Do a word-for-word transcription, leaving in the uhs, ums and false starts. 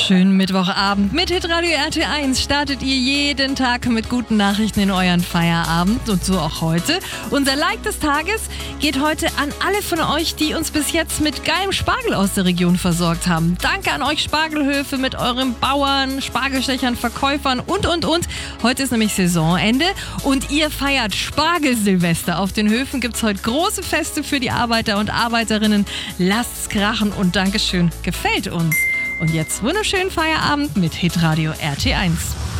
Schönen Mittwochabend mit Hitradio R T eins startet ihr jeden Tag mit guten Nachrichten in euren Feierabend und so auch heute. Unser Like des Tages geht heute an alle von euch, die uns bis jetzt mit geilem Spargel aus der Region versorgt haben. Danke an euch Spargelhöfe mit euren Bauern, Spargelstechern, Verkäufern und und und. Heute ist nämlich Saisonende und ihr feiert Spargelsilvester. Auf den Höfen gibt es heute große Feste für die Arbeiter und Arbeiterinnen. Lasst's krachen und Dankeschön, gefällt uns. Und jetzt wunderschönen Feierabend mit Hitradio R T eins.